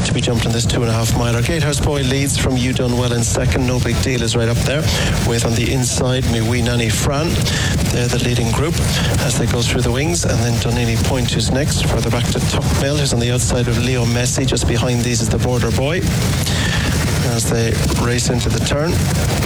to be jumped in this 2.5 miler. Gatehouse Boy leads from You Done Well in second. No Big Deal is right up there with on the inside Me Wee Nanny Fran. They're the leading group as they go through the wings, and then Dunany Point who's next. Further back to Tuckmill who's on the outside of Leo Messi. Just behind these is the Border Boy as they race into the turn.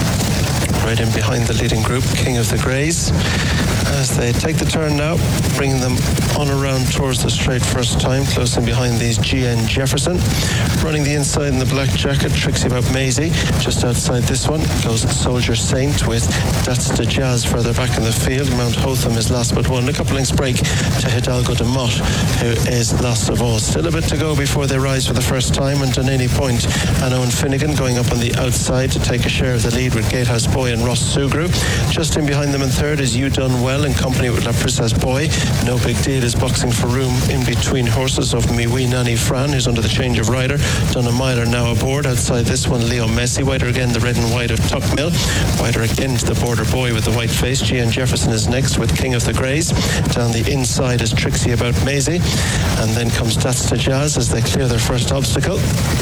Right in behind the leading group, King of the Greys. As they take the turn now, bringing them on around towards the straight first time, close in behind these GN Jefferson. Running the inside in the black jacket, Trixie About Maisie. Just outside this one goes Soldier Saint with That's the Jazz further back in the field. Mount Hotham is last but one. A couple lengths break to Hidalgo de Mott, who is last of all. Still a bit to go before they rise for the first time, and Dunany Point and Owen Finnegan going up on the outside to take a share of the lead with Gatehouse Boy and Ross Sugru. Just in behind them in third is You Done Well in company with La Princess Boy. No Big Deal is boxing for room in between horses of Me Wee Nanny Fran, who's under the change of rider. Donna Myler now aboard. Outside this one, Leo Messi. Wider again, the red and white of Tuckmill. Wider again to the Border Boy with the white face. GN Jefferson is next with King of the Greys. Down the inside is Trixie About Maisie. And then comes That's the Jazz as they clear their first obstacle.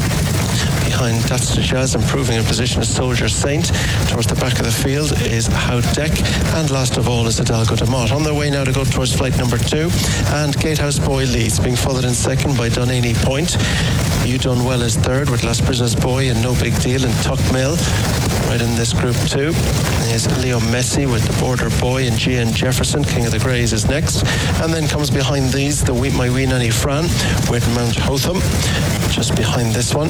Behind That's the Jazz, improving in position is Soldier Saint. Towards the back of the field is How Deck, and last of all is Hidalgo de Mott. On their way now to go towards flight number 2, and Gatehouse Boy leads, being followed in second by Dunany Point. You Done Well is third with Las Brisas Boy and No Big Deal in Tuckmill. Right in this group too is Leo Messi with the Border Boy and GN Jefferson. King of the Greys is next, and then comes behind these the My Wee Nanny Fran with Mount Hotham. Just behind this one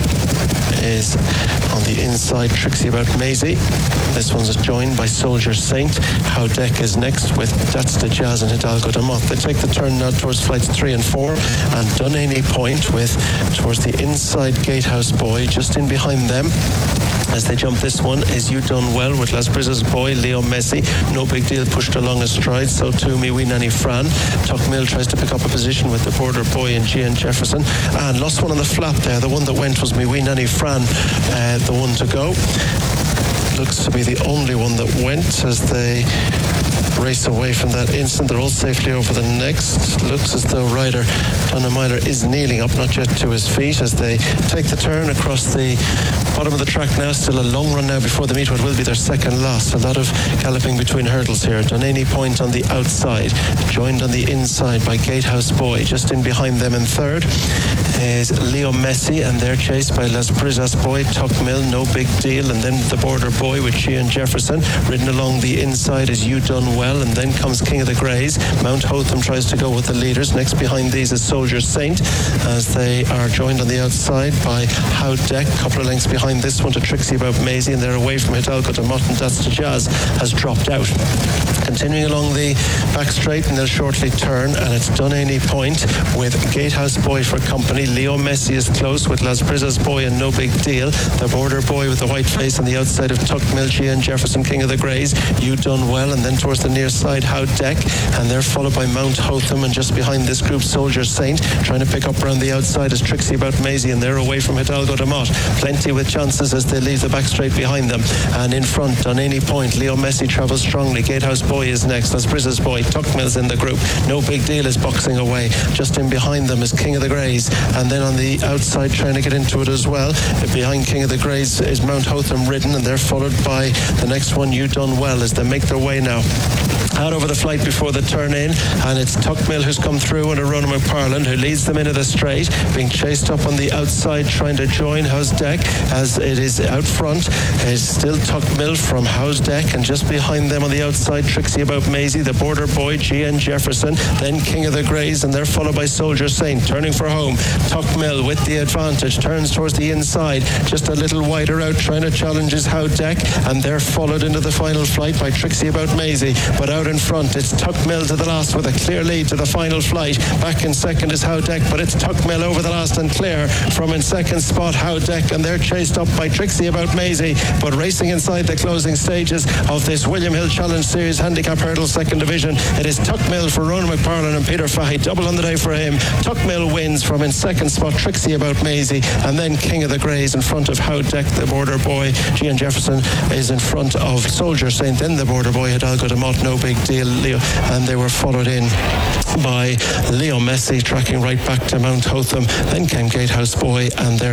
is on the inside Trixie About Maisie. This one's joined by Soldier Saint. How Deck is next with That's the Jazz and Hidalgo de Mott. They take the turn now towards flights 3 and 4, and Dunany Point with towards the inside Gatehouse Boy. Just in behind them as they jump this one is You Done Well with Las Brisas Boy, Leo Messi. No Big Deal pushed along a stride, so too Me Wee Nanny Fran. Tuckmill tries to pick up a position with the Border Boy and GN Jefferson, and lost one on the flap there. The one that went was Me Wee Nanny Fran, the one to go. Looks to be the only one that went as they race away from that instant. They're all safely over the next. Looks as though rider Donna Myler is kneeling up, not yet to his feet, as they take the turn across the bottom of the track now. Still a long run now before they meet what will be their second loss. A lot of galloping between hurdles here. Dunany Point on the outside, joined on the inside by Gatehouse Boy. Just in behind them in third is Leo Messi, and they're chased by Las Brisas Boy, Tuckmill, No Big Deal, and then the Border Boy with GN Jefferson. Ridden along the inside is You Done Well, and then comes King of the Greys. Mount Hotham tries to go with the leaders. Next behind these is Soldier Saint, as they are joined on the outside by How Deck. A couple of lengths behind this one to Trixie About Maisie, and they're away from Hidalgo de Mott, and That's the Jazz has dropped out. Continuing along the back straight, and they'll shortly turn, and it's Dunany Point with Gatehouse Boy for company. Leo Messi is close with Las Brisas Boy and No Big Deal. The Border Boy with the white face on the outside of Tuckmill, GN Jefferson, King of the Greys. You Done Well, and then towards the near side How Deck, and they're followed by Mount Hotham, and just behind this group Soldier Saint. Trying to pick up around the outside is Trixie About Maisie, and they're away from Hidalgo de Mott. Plenty with chances as they leave the back straight behind them. And in front, Dunany Point, Leo Messi travels strongly. Gatehouse Boy is next. Las Brisas Boy, Tuckmill's in the group. No Big Deal is boxing away. Just in behind them is King of the Greys, and then on the outside trying to get into it as well. Behind King of the Greys is Mount Hotham ridden, and they're followed by the next one, You Done Well, as they make their way now out over the flight before the turn in, and it's Tuckmill who's come through and Arona McParland who leads them into the straight, being chased up on the outside trying to join House Deck as it is out front. It's still Tuckmill from House Deck, and just behind them on the outside Trixie About Maisie, the Border Boy, GN Jefferson, then King of the Greys, and they're followed by Soldier Saint. Turning for home, Tuckmill with the advantage, turns towards the inside, just a little wider out, trying to challenge his How Deck, and they're followed into the final flight by Trixie About Maisie. But out in front, it's Tuckmill to the last with a clear lead to the final flight. Back in second is How Deck, but it's Tuckmill over the last and clear from in second spot How Deck, and they're chased up by Trixie About Maisie. But racing inside the closing stages of this William Hill Challenge Series Handicap Hurdle Second Division, it is Tuckmill for Ronan McParland and Peter Fahey. Double on the day for him. Tuckmill wins from in second spot Trixie About Maisie, and then King of the Greys in front of How Deck, the Border Boy. GN Jefferson is in front of Soldier Saint, then the Border Boy, Hidalgo de Mott, No Big Deal, Leo, and they were followed in by Leo Messi tracking right back to Mount Hotham. Then came Gatehouse Boy, and their